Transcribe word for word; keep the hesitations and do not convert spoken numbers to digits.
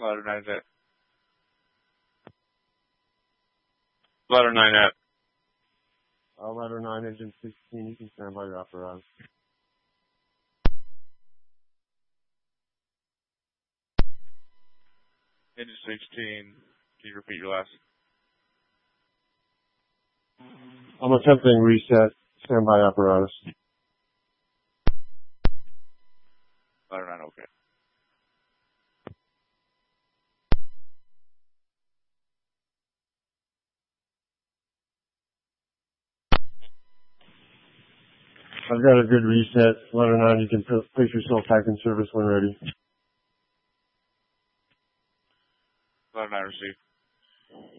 Ladder nine at. Ladder nine at. Uh, ladder nine, engine sixteen, you can stand by your apparatus. Engine sixteen, can you repeat your last? I'm attempting reset, stand by apparatus. Ladder nine, okay. I've got a good reset. Ladder nine, you can place yourself back in service when ready. Ladder nine, receive.